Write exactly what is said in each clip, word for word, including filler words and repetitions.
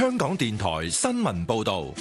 香港電台新聞報道。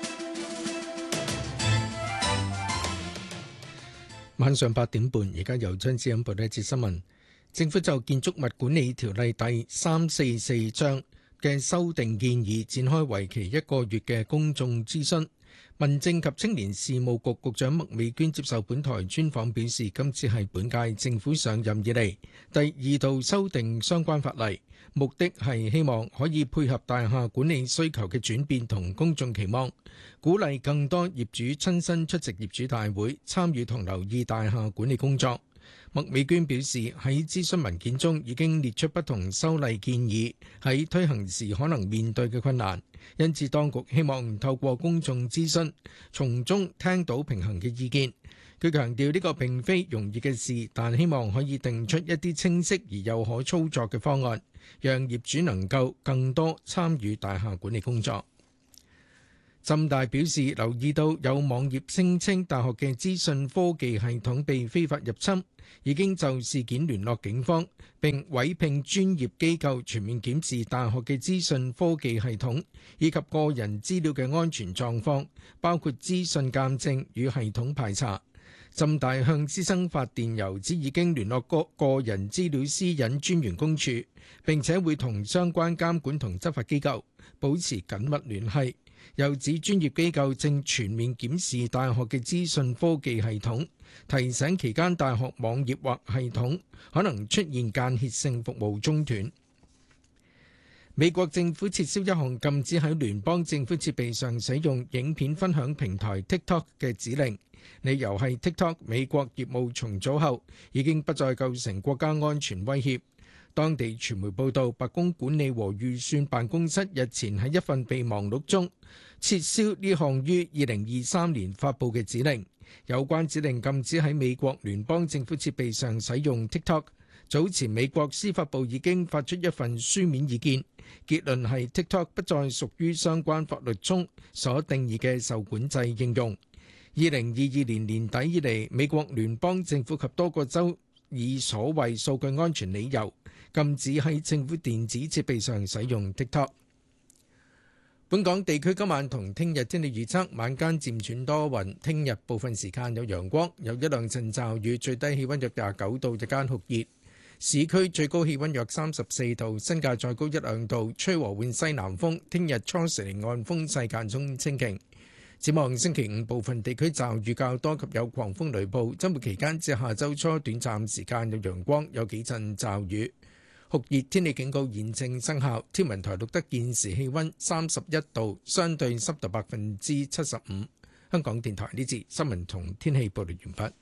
晚上八點半，而家由張志欣報道一節新聞。政府就建築物管理條例第三四四章嘅修訂建議展開為期一個月嘅公眾諮詢。民政及青年事務局局長麥美娟接受本台專訪表示，今次係本屆政府上任以嚟第二度修訂相關法例，目的係希望可以配合大廈管理需求嘅轉變同公眾期望，鼓勵更多業主親身出席業主大會，參與同留意大廈管理工作。麥美娟表示，喺諮詢文件中已經列出不同修例建議喺推行時可能面對嘅困難，因此當局希望透過公眾諮詢，從中聽到平衡嘅意見。佢強調呢個並非容易嘅事，但希望可以定出一啲清晰而又可操作嘅方案，讓業主能夠更多參與大廈管理工作。浸大表示留意到有網頁聲稱大學嘅資訊科技系統被非法入侵，已經就事件聯絡警方，並委聘專業機構全面檢視大學嘅資訊科技系統以及個人資料嘅安全狀況，包括資訊鑑證與系統排查。浸大向師生發電郵指已經聯絡個個人資料私隱專員公署，並且會同相關監管同執法機構保持緊密聯繫。又指專業機構正全面檢視大學嘅資訊科技系統，提醒期間大學網頁或系統可能出現間歇性服務中斷。美國政府撤銷一項禁止喺聯邦政府設備上使用影片分享平台 TikTok 嘅指令，理由係 TikTok 美國業務重組後已經不再構成國家安全威脅。當地傳媒報道，白宮管理和預算辦公室日前喺一份備忘錄中撤銷呢項於二零二三年發布嘅指令。有關指令禁止喺美國聯邦政府設備上使用 TikTok。早前美國司法部已經發出一份書面意見，結論係 TikTok 不再屬於相關法律中所定義嘅受管制應用。二零二二年年底以嚟，美國聯邦政府及多個州以所謂數據安全理由禁止喺政府電子設備上使用 TikTok。本港地區今晚同聽日天氣預測，晚間漸轉多雲，聽日部分時間有陽光，有一兩陣驟雨，最低氣溫約廿九度，日間酷熱。市區最高氣溫約三十四度，新界再高一兩度，吹和緩西南風。聽日初時離岸風勢間中清勁。展望星期五部分地區驟雨較多及有狂風雷暴，週末期間至下週初短暫時間有陽光，有幾陣驟雨。酷熱天氣警告現正生效，天文台錄得現時氣溫三十一度，相對濕度百分之七十五。香港電台呢節新聞同天氣報道完畢。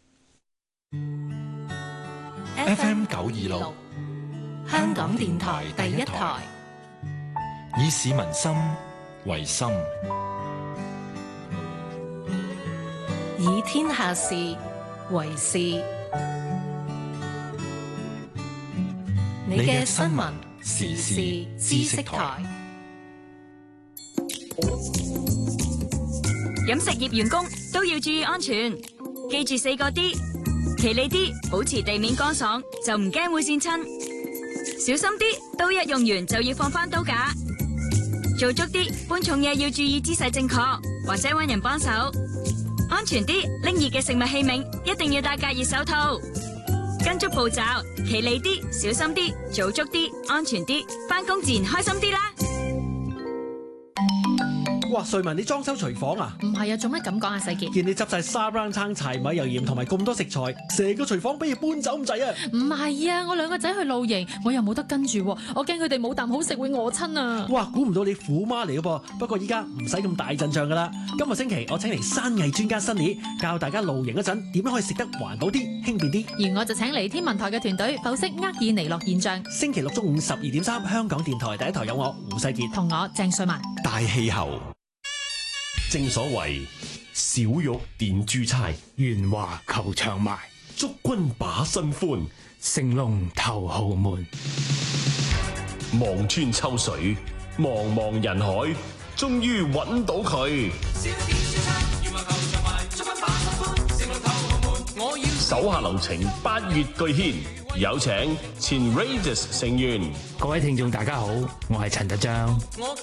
F M 九二六， 香港電台第一台， 以市民心為心， 以天下事為事。你嘅新聞時事知識台。 飲食業員工都要注意安全，記住四個 D， 企理啲，保持地面乾爽，就唔驚會跣親；小心啲，刀一用完就要放返刀架；做足啲，搬重嘢要注意姿勢正確，或者搵人幫手；安全啲，拎熱嘅食物器皿一定要戴隔熱手套。跟足步驟，企理啲，小心啲，做足啲，安全啲，返工自然開心啲啦。 哇！瑞文，你裝修廚房啊？ 唔係啊，做乜咁講啊？世傑， 見你執晒沙煲罉柴米油鹽同埋咁多食材，成個廚房俾你搬走咁滯啊！ 唔係啊，我兩個仔去露營，我又冇得跟住，我驚佢哋冇啖好食會餓親啊！ 哇！估唔到你虎媽嚟嘅噃，不過依家唔使咁大陣仗噶啦。今個星期我請嚟山藝專家 Sunny 教大家露營嗰陣點樣可以食得環保啲、輕便啲。 而我就請嚟天文台嘅團隊剖析厄爾尼諾現象。 星期六中午十二點三，香港電台第一台有我胡世傑同我鄭瑞文。 大氣候。 正所謂小玉電珠釵， 圓華求長埋， 祝君把新歡， 成龍頭號門。 望穿秋水，茫茫人海，終於揾到佢。手下留情，八月巨獻，有請前 Raidas 成員。 各位聽眾大家好，我係陳德章。